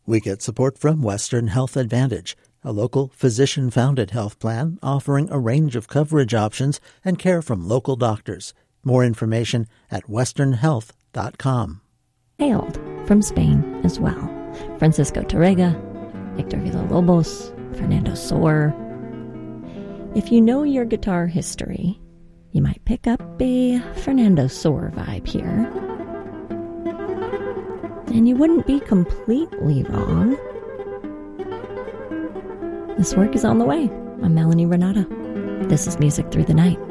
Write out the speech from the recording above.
We get support from Western Health Advantage, a local physician-founded health plan offering a range of coverage options and care from local doctors. More information at westernhealth.com. Hailed from Spain as well. Francisco Torrega, Hector Villalobos, Fernando Sor. If you know your guitar history, you might pick up a Fernando Sor vibe here. And you wouldn't be completely wrong. This work is on the way. I'm Melanie Renata. This is Music Through the Night.